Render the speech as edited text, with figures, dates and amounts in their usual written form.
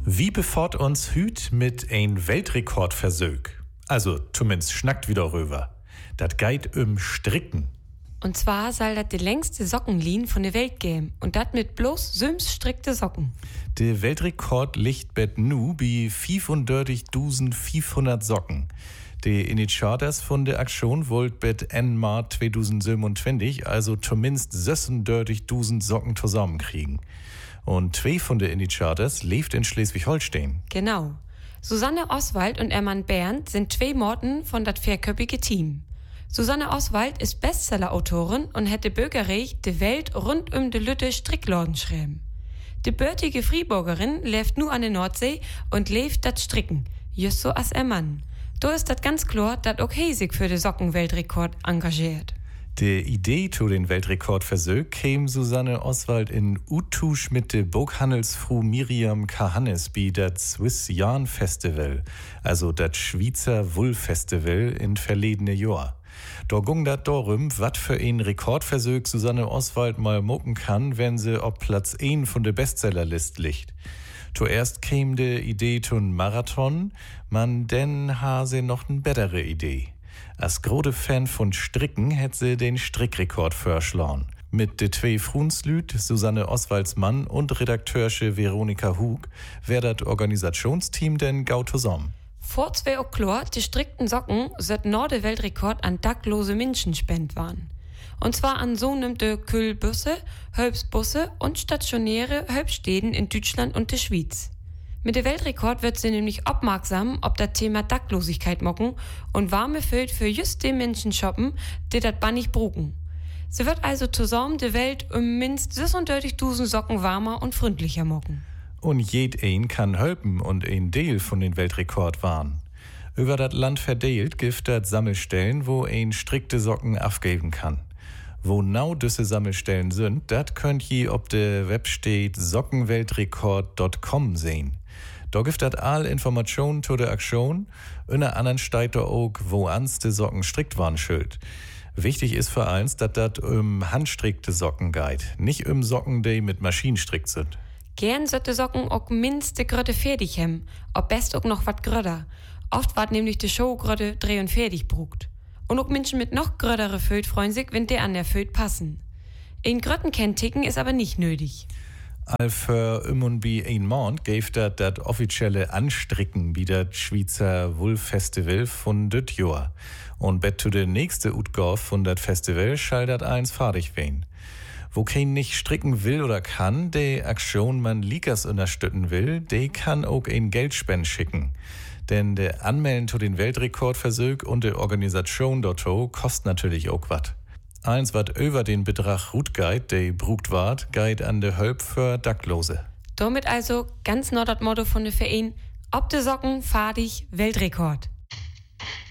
Wie befort uns Hüt mit ein Weltrekordversuch? Also, zumindest schnackt wieder rüber. Dat geht Stricken. Und zwar soll das die längste Sockenlin von der Welt geben. Und das mit bloß strikte Socken. Der Weltrekord liegt bet nu bei 35.500 Socken. Die Initiators von der Aktion wollt bet Ende 2027, also zumindest 36.000 Socken zusammenkriegen. Und zwei von den Initiators lebt in Schleswig-Holstein. Genau. Susanne Oswald und Ermann Bernd sind zwei Morten von dat vierköpfige Team. Susanne Oswald ist Bestseller-Autorin und hätte Bürgerrecht die Welt rund de Lütte Strickladen schreiben. Die bürtige Friburgerin lebt nu an der Nordsee und lebt dat Stricken, just so as er Mann. Da ist dat ganz klar, dat auch sich für den Sockenweltrekord engagiert. Die Idee zu den Weltrekordversuch kam Susanne Oswald in Utusch mit der Buchhandelsfrau Miriam Kahannes bei dat Swiss Yarn Festival, also dat Schweizer Wollfestival in verledene Jahr. Da ging dat darum, wat für ein Rekordversuch Susanne Oswald mal mucken kann, wenn sie auf Platz 1 von der Bestsellerlist liegt. Zuerst kam die Idee zum Marathon, man denn ha sie noch eine bessere Idee. Als große Fan von Stricken hätte sie den Strickrekord verschlagen. Mit de zwei Frunslüt, Susanne Oswalds Mann und Redakteursche Veronika Hug, wär das Organisationsteam denn gau zusammen. Vor 2 Uhr die strickten Socken sollt nur der Weltrekord an dacklose Menschen spend waren. Und zwar an so de Kühlbusse, Hölpsbusse und stationäre Hölpstäden in Deutschland und der Schweiz. Mit dem Weltrekord wird sie nämlich aufmerksam, ob das Thema Dacklosigkeit mocken und warme Füllt für just die Menschen shoppen, die das bannig brugen. Sie wird also zusammen die Welt minst 36.000 Socken warmer und freundlicher mocken. Und jed ein kann helfen und ein Teil von den Weltrekord waren. Über das Land verteilt gibt das Sammelstellen, wo ein strikte Socken abgeben kann. Wo genau diese Sammelstellen sind, das könnt ihr ob der Website sockenweltrekord.com sehen. Da gibt das all Informationen zu der Aktion, in der anderen steht da auch, wo ans die Socken strickt waren schild. Wichtig ist für eins, dass das handstrickte Socken geht, nicht Socken, die mit Maschinen strickt sind. Gern sollte Socken auch minste Grötte fertig haben, ob best auch noch wat gröder. Oft ward nämlich die Show Grötte dreh und fertig brugt. Und auch Menschen mit noch grödere Föt freuen sich, wenn der an der Föt passen. Ein Grötten Ticken ist aber nicht nötig. Für und bei ein Monat gäf dat offizielle Anstricken wie das Schweizer Wollfestival von dit Jahr. Und bet zu der nächste Utgabe von dat Festival schall dat eins fertig wen. Wo kein nicht stricken will oder kann, de Aktion man Likas unterstützen will, de kann auch ein Geldspend schicken. Denn der Anmelden zu den Weltrekordversuch und der Organisation dorto kostet natürlich auch wat. Eins wat über den Betrag Rutgeit, der brugt ward, geht an de Hölp für Dacklose. Damit also ganz neu das Motto von der Verein, ob de Socken, fahr dich, Weltrekord.